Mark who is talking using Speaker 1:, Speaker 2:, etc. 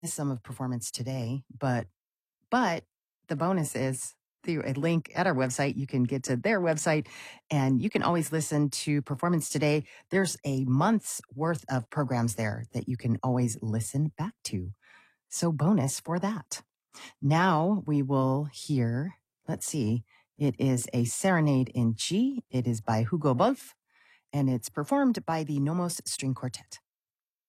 Speaker 1: some of Performance Today, but the bonus is through a link at our website. You can get to their website and you can always listen to Performance Today. There's a month's worth of programs there that you can always listen back to. So bonus for that. Now we will hear, let's see, it is a Serenade in G. It is by Hugo Wolf and it's performed by the Nomos String Quartet.